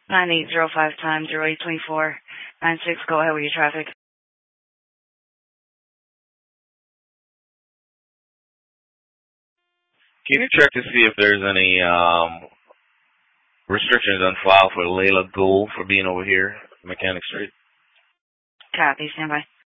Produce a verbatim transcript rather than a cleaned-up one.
nine eight zero five times zero eight two four nine six. Go ahead with your traffic. Can you check to see if there's any um, restrictions on file for Layla Gould for being over here, Mechanic Street? Copy. Stand by.